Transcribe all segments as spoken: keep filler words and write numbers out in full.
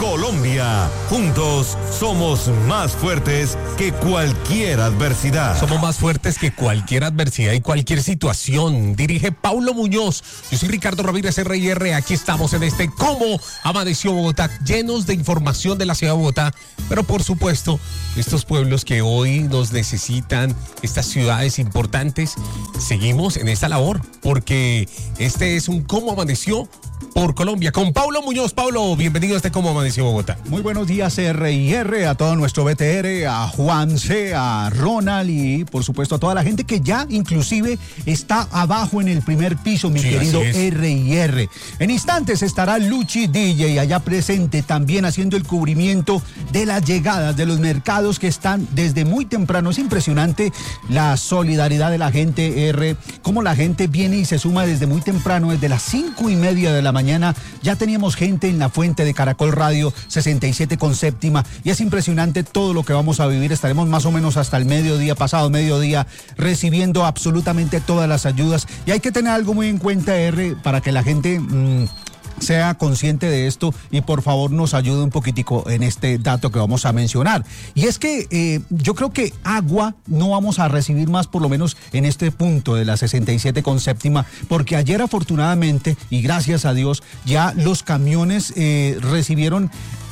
Colombia. Juntos somos más fuertes que cualquier adversidad. Somos más fuertes que cualquier adversidad y cualquier situación. Dirige Paulo Muñoz. Yo soy Ricardo Ramírez, R I R. Aquí estamos en este Cómo Amaneció Bogotá, llenos de información de la ciudad de Bogotá. Pero por supuesto, estos pueblos que hoy nos necesitan, estas ciudades importantes, seguimos en esta labor, porque este es un Cómo Amaneció por Colombia, con Paulo Muñoz. Paulo, bienvenido a este Cómo Amaneció Bogotá. Muy buenos días, R I R, a todo nuestro B T R, a Juan C, a Ronald y por supuesto a toda la gente que ya inclusive está abajo en el primer piso, mi sí, querido R I R. En instantes estará Luchi D J allá presente, también haciendo el cubrimiento de las llegadas de los mercados que están desde muy temprano. Es impresionante la solidaridad de la gente, R, cómo la gente viene y se suma desde muy temprano, desde las cinco y media de la mañana. Mañana ya teníamos gente en la fuente de Caracol Radio sesenta y siete con séptima y es impresionante todo lo que vamos a vivir. Estaremos más o menos hasta el mediodía, pasado mediodía, recibiendo absolutamente todas las ayudas y hay que tener algo muy en cuenta, R, para que la gente mmm, sea consciente de esto y por favor nos ayude un poquitico en este dato que vamos a mencionar. Y es que eh, yo creo que agua no vamos a recibir más, por lo menos en este punto de la sesenta y siete con séptima, porque ayer afortunadamente y gracias a Dios ya los camiones eh, recibieron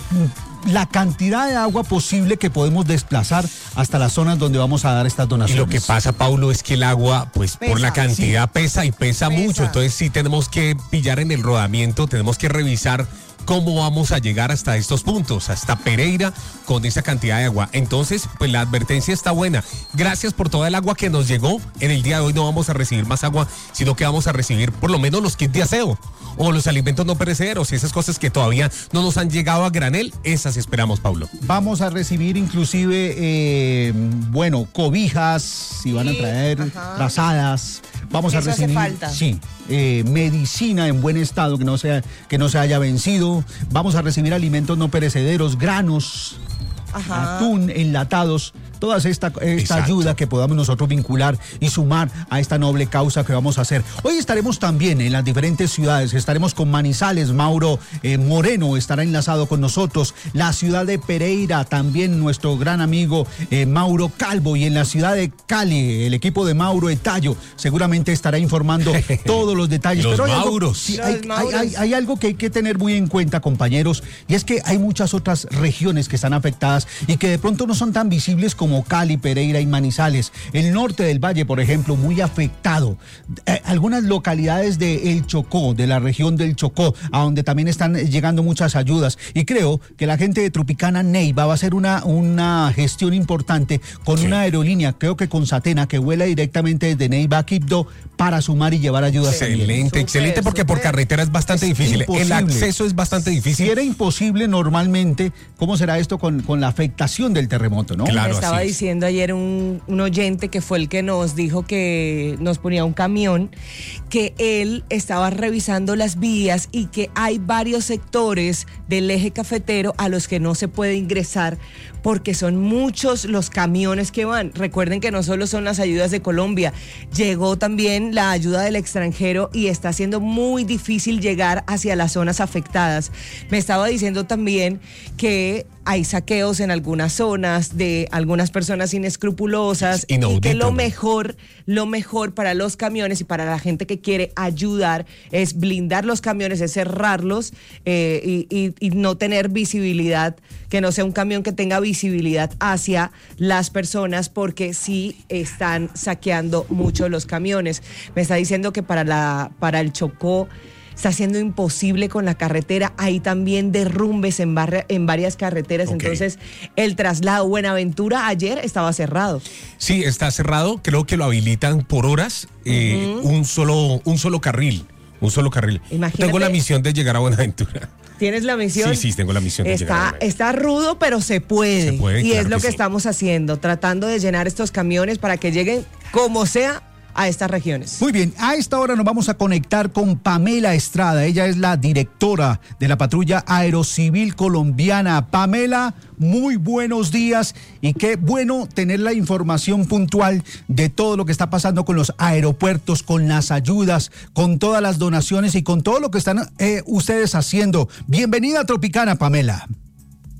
la cantidad de agua posible que podemos desplazar hasta las zonas donde vamos a dar estas donaciones. Y lo que pasa, Paulo, es que el agua, pues pesa, por la cantidad sí. pesa y pesa, pesa mucho. Entonces sí tenemos que pillar en el rodamiento, tenemos que revisar cómo vamos a llegar hasta estos puntos, hasta Pereira, con esa cantidad de agua. Entonces, pues la advertencia está buena. Gracias por toda el agua que nos llegó. En el día de hoy no vamos a recibir más agua, sino que vamos a recibir por lo menos los kits de aseo o los alimentos no perecederos, esas cosas que todavía no nos han llegado a granel, esas esperamos, Paulo. Vamos a recibir inclusive, eh, bueno, cobijas, si van a traer, ajá, trazadas. Vamos Eso a recibir, hace falta. sí, eh, medicina en buen estado, que no sea, que no se haya vencido. Vamos a recibir alimentos no perecederos, granos, ajá, atún, enlatados. Toda esta, esta ayuda que podamos nosotros vincular y sumar a esta noble causa que vamos a hacer. Hoy estaremos también en las diferentes ciudades, estaremos con Manizales, Mauro eh, Moreno estará enlazado con nosotros, la ciudad de Pereira, también nuestro gran amigo eh, Mauro Calvo, y en la ciudad de Cali, el equipo de Mauro Etallo seguramente estará informando todos los detalles. Los Pero hay Mauros. Algo, sí, hay, hay, hay, hay algo que hay que tener muy en cuenta, compañeros, y es que hay muchas otras regiones que están afectadas y que de pronto no son tan visibles como como Cali, Pereira y Manizales. El norte del Valle, por ejemplo, muy afectado. Eh, algunas localidades del Chocó, de la región del Chocó, a donde también están llegando muchas ayudas. Y creo que la gente de Tropicana Neiva va a hacer una, una gestión importante con sí. una aerolínea, creo que con Satena, que vuela directamente desde Neiva a Quibdó para sumar y llevar ayudas. Excelente, también. excelente, porque super. por carretera es bastante es difícil. Imposible. El acceso es bastante difícil. Si era imposible normalmente, ¿cómo será esto con, con la afectación del terremoto, no? Claro, estaba diciendo ayer un, un oyente que fue el que nos dijo que nos ponía un camión, que él estaba revisando las vías y que hay varios sectores del eje cafetero a los que no se puede ingresar porque son muchos los camiones que van. Recuerden que no solo son las ayudas de Colombia, llegó también la ayuda del extranjero y está siendo muy difícil llegar hacia las zonas afectadas. Me estaba diciendo también que hay saqueos en algunas zonas de algunas personas inescrupulosas y que lo mejor, lo mejor para los camiones y para la gente que quiere ayudar es blindar los camiones, es cerrarlos eh, y, y, y no tener visibilidad, que no sea un camión que tenga visibilidad hacia las personas, porque sí están saqueando mucho los camiones. Me está diciendo que para la para el Chocó está siendo imposible con la carretera, hay también derrumbes en, barra, en varias carreteras, okay. Entonces el traslado Buenaventura ayer estaba cerrado. Sí, está cerrado, creo que lo habilitan por horas, eh, uh-huh. un solo un solo carril, un solo carril. Imagínate. Tengo la misión de llegar a Buenaventura. ¿Tienes la misión? Sí, sí, tengo la misión de está, llegar a Está rudo, pero se puede. Se puede, y claro es lo que, que sí. estamos haciendo, tratando de llenar estos camiones para que lleguen como sea a estas regiones. Muy bien, a esta hora nos vamos a conectar con Pamela Estrada. Ella es la directora de la Patrulla Aerocivil Colombiana. Pamela, muy buenos días y qué bueno tener la información puntual de todo lo que está pasando con los aeropuertos, con las ayudas, con todas las donaciones y con todo lo que están eh, ustedes haciendo. Bienvenida a Tropicana, Pamela.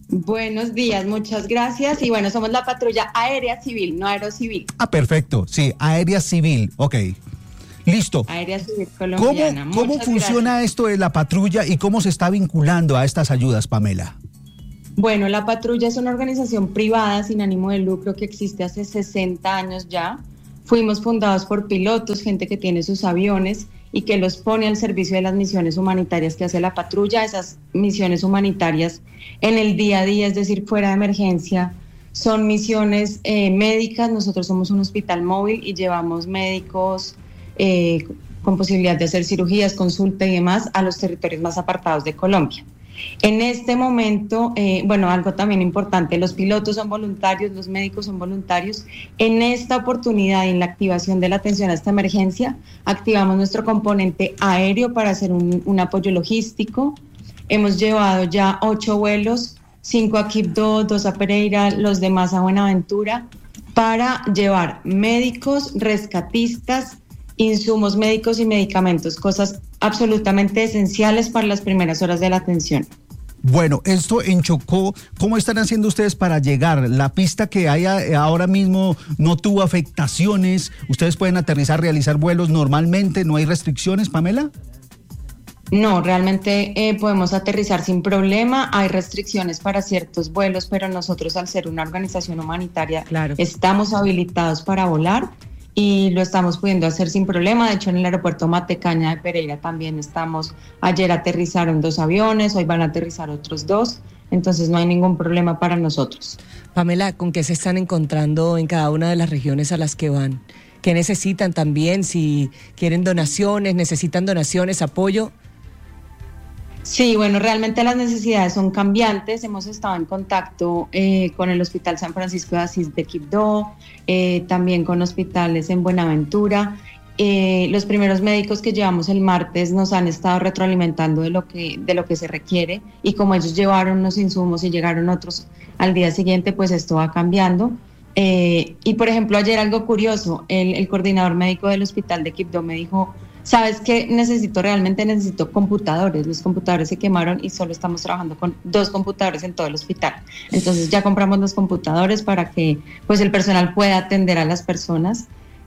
Buenos días, muchas gracias. Y bueno, somos la patrulla aérea civil, no aerocivil. Ah, perfecto. Sí, aérea civil. Ok. Listo. Aérea civil colombiana. ¿Cómo, cómo funciona gracias. esto de la patrulla y cómo se está vinculando a estas ayudas, Pamela? Bueno, la patrulla es una organización privada sin ánimo de lucro que existe hace sesenta años ya. Fuimos fundados por pilotos, gente que tiene sus aviones y que los pone al servicio de las misiones humanitarias que hace la patrulla. Esas misiones humanitarias en el día a día, es decir, fuera de emergencia, son misiones eh, médicas. Nosotros somos un hospital móvil y llevamos médicos eh, con posibilidad de hacer cirugías, consulta y demás a los territorios más apartados de Colombia. En este momento, eh, bueno, algo también importante, los pilotos son voluntarios, los médicos son voluntarios. En esta oportunidad y en la activación de la atención a esta emergencia, activamos nuestro componente aéreo para hacer un, un apoyo logístico. Hemos llevado ya ocho vuelos, cinco a Quibdó, dos a Pereira, los demás a Buenaventura, para llevar médicos, rescatistas, insumos médicos y medicamentos, cosas absolutamente esenciales para las primeras horas de la atención. Bueno, esto en Chocó, ¿cómo están haciendo ustedes para llegar? La pista que hay ahora mismo no tuvo afectaciones, ustedes pueden aterrizar, realizar vuelos normalmente, ¿no hay restricciones, Pamela? No, realmente eh, podemos aterrizar sin problema, hay restricciones para ciertos vuelos, pero nosotros al ser una organización humanitaria, claro, estamos habilitados para volar. Y lo estamos pudiendo hacer sin problema. De hecho, en el aeropuerto Matecaña de Pereira también estamos. Ayer aterrizaron dos aviones, hoy van a aterrizar otros dos. Entonces no hay ningún problema para nosotros. Pamela, ¿con qué se están encontrando en cada una de las regiones a las que van? ¿Qué necesitan también? Si quieren donaciones, necesitan donaciones, apoyo. Sí, bueno, realmente las necesidades son cambiantes. Hemos estado en contacto eh, con el Hospital San Francisco de Asís de Quibdó, eh, también con hospitales en Buenaventura. Eh, los primeros médicos que llevamos el martes nos han estado retroalimentando de lo que, de lo que se requiere, y como ellos llevaron los insumos y llegaron otros al día siguiente, pues esto va cambiando. Eh, y por ejemplo, ayer algo curioso, el, el coordinador médico del Hospital de Quibdó me dijo: ¿sabes qué? Necesito, realmente necesito computadores. Los computadores se quemaron y solo estamos trabajando con dos computadores en todo el hospital. Entonces ya compramos los computadores para que pues el personal pueda atender a las personas.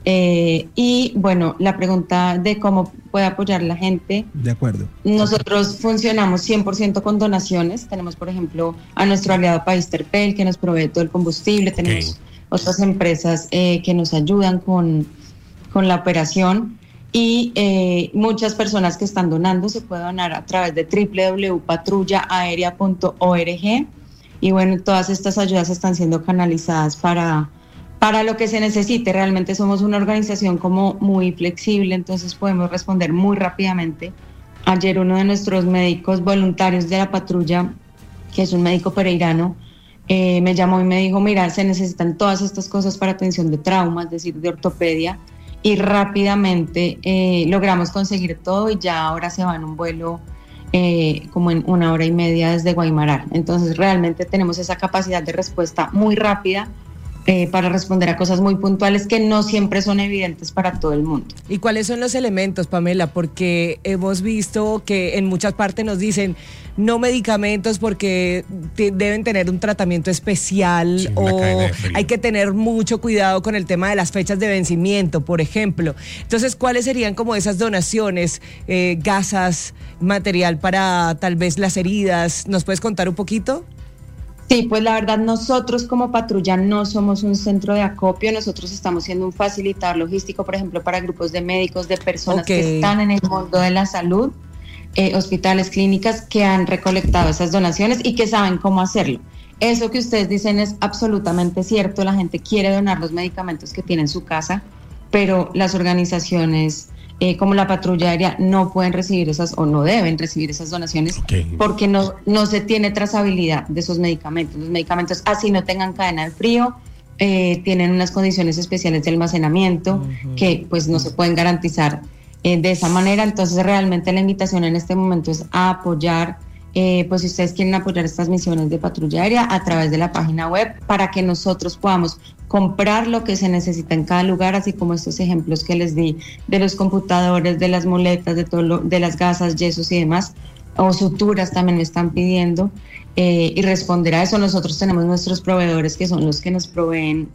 Eh, y bueno, la pregunta de cómo puede apoyar la gente. De acuerdo. Nosotros funcionamos cien por ciento con donaciones. Tenemos, por ejemplo, a nuestro aliado país Terpel, que nos provee todo el combustible. Tenemos okay. otras empresas eh, que nos ayudan con, con la operación. Y eh, muchas personas que están donando. Se puede donar a través de doble u doble u doble u punto patrulla aérea punto org. Y bueno, todas estas ayudas están siendo canalizadas para, para lo que se necesite. Realmente somos una organización como muy flexible, entonces podemos responder muy rápidamente. Ayer uno de nuestros médicos voluntarios de la patrulla, que es un médico pereirano, eh, me llamó y me dijo: mira, se necesitan todas estas cosas para atención de trauma, es decir, de ortopedia. Y rápidamente eh, logramos conseguir todo, y ya ahora se va en un vuelo eh, como en una hora y media desde Guaymaral. Entonces realmente tenemos esa capacidad de respuesta muy rápida eh, para responder a cosas muy puntuales que no siempre son evidentes para todo el mundo. ¿Y cuáles son los elementos, Pamela? Porque hemos visto que en muchas partes nos dicen no medicamentos porque te, deben tener un tratamiento especial, sí, o hay que tener mucho cuidado con el tema de las fechas de vencimiento, por ejemplo. Entonces, ¿cuáles serían como esas donaciones, eh, gasas, material para tal vez las heridas? ¿Nos puedes contar un poquito? Sí, pues la verdad, nosotros como patrulla no somos un centro de acopio. Nosotros estamos siendo un facilitador logístico, por ejemplo, para grupos de médicos, de personas okay. que están en el mundo de la salud. Eh, hospitales, clínicas que han recolectado esas donaciones y que saben cómo hacerlo. Eso que ustedes dicen es absolutamente cierto. La gente quiere donar los medicamentos que tiene en su casa, pero las organizaciones eh, como la patrulla aérea no pueden recibir esas, o no deben recibir esas donaciones, okay. porque no, no se tiene trazabilidad de esos medicamentos. Los medicamentos, así no tengan cadena de frío, eh, tienen unas condiciones especiales de almacenamiento uh-huh. que pues no se pueden garantizar Eh, de esa manera. Entonces realmente la invitación en este momento es a apoyar, eh, pues si ustedes quieren apoyar estas misiones de patrulla aérea a través de la página web, para que nosotros podamos comprar lo que se necesita en cada lugar, así como estos ejemplos que les di de los computadores, de las muletas, de todo lo, de las gasas, yesos y demás, o suturas también me están pidiendo, eh, y responder a eso. Nosotros tenemos nuestros proveedores que son los que nos proveen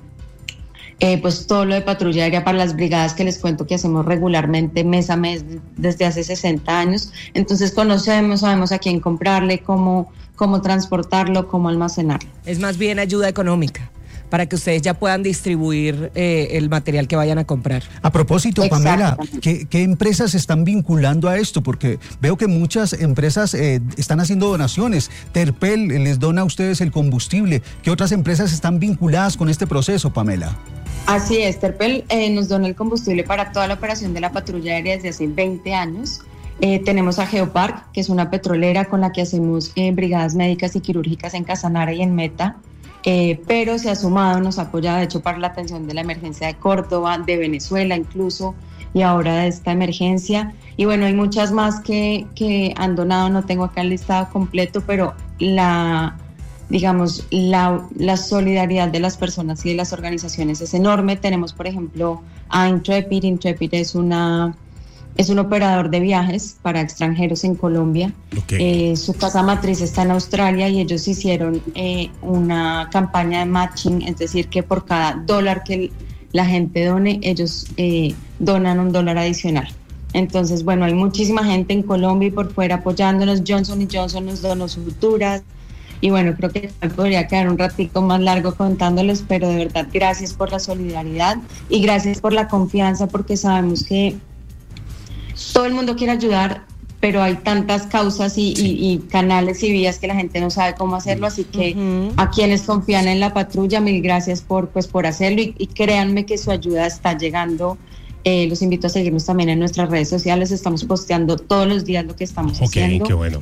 eh, pues todo lo de patrulla aérea para las brigadas que les cuento que hacemos regularmente mes a mes desde hace sesenta años. Entonces conocemos, sabemos a quién comprarle, cómo, cómo transportarlo, cómo almacenarlo. Es más bien ayuda económica para que ustedes ya puedan distribuir eh, el material que vayan a comprar. A propósito, Pamela, ¿qué, qué empresas están vinculando a esto? Porque veo que muchas empresas eh, están haciendo donaciones. Terpel les dona a ustedes el combustible. ¿Qué otras empresas están vinculadas con este proceso, Pamela? Así es, Terpel eh, nos dona el combustible para toda la operación de la patrulla aérea desde hace veinte años. Eh, tenemos a Geopark, que es una petrolera con la que hacemos eh, brigadas médicas y quirúrgicas en Casanare y en Meta. Eh, pero se ha sumado, nos ha apoyado de hecho para la atención de la emergencia de Córdoba, de Venezuela incluso, y ahora de esta emergencia. Y bueno, hay muchas más que, que han donado, no tengo acá el listado completo, pero la, digamos, la, la solidaridad de las personas y de las organizaciones es enorme. Tenemos, por ejemplo, a Intrepid. Intrepid es una... Es un operador de viajes para extranjeros en Colombia. Okay. Eh, su casa matriz está en Australia y ellos hicieron eh, una campaña de matching, es decir, que por cada dólar que la gente done, ellos eh, donan un dólar adicional. Entonces, bueno, hay muchísima gente en Colombia y por fuera apoyándonos. Johnson y Johnson nos donó suturas. Y bueno, creo que me podría quedar un ratico más largo contándoles, pero de verdad, gracias por la solidaridad y gracias por la confianza, porque sabemos que todo el mundo quiere ayudar, pero hay tantas causas y, sí. y, y canales y vías que la gente no sabe cómo hacerlo, así que uh-huh. a quienes confían en la patrulla, mil gracias por, pues, por hacerlo y, y créanme que su ayuda está llegando. Eh, los invito a seguirnos también en nuestras redes sociales, estamos posteando todos los días lo que estamos okay, haciendo. Qué bueno.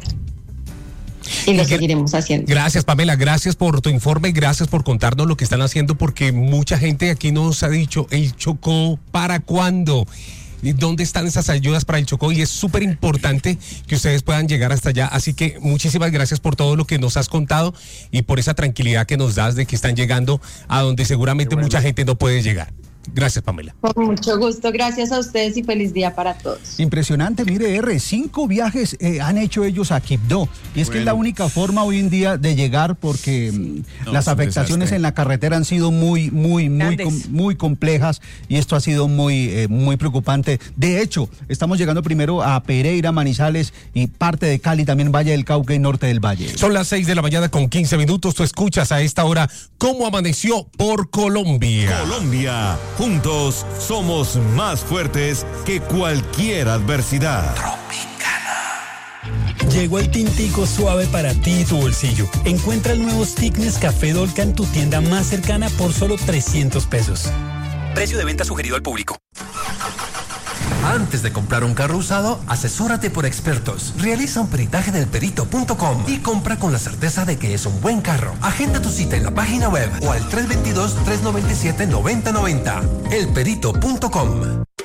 Y lo seguiremos haciendo. Gracias, Pamela, gracias por tu informe, gracias por contarnos lo que están haciendo, porque mucha gente aquí nos ha dicho, el Chocó, ¿para cuándo? ¿Dónde están esas ayudas para el Chocó? Y es súper importante que ustedes puedan llegar hasta allá. Así que muchísimas gracias por todo lo que nos has contado y por esa tranquilidad que nos das de que están llegando a donde seguramente bueno. mucha gente no puede llegar. Gracias, Pamela. Con mucho gusto, gracias a ustedes y feliz día para todos. Impresionante, mire, R, cinco viajes eh, han hecho ellos a Quibdó, y es bueno. que es la única forma hoy en día de llegar, porque sí. no, las afectaciones en la carretera han sido muy, muy, muy, com, muy complejas, y esto ha sido muy, eh, muy preocupante. De hecho, estamos llegando primero a Pereira, Manizales y parte de Cali, también Valle del Cauca y norte del Valle. Son las seis de la mañana con quince minutos, tú escuchas a esta hora cómo amaneció por Colombia. Colombia. Juntos somos más fuertes que cualquier adversidad. Tropicana. Llegó el tintico suave para ti y tu bolsillo. Encuentra el nuevo stick Nescafé Dolca en tu tienda más cercana por solo trescientos pesos. Precio de venta sugerido al público. Antes de comprar un carro usado, asesórate por expertos. Realiza un peritaje del perito punto com y compra con la certeza de que es un buen carro. Agenda tu cita en la página web o al tres dos dos, tres nueve siete, nueve cero nueve cero. el perito punto com.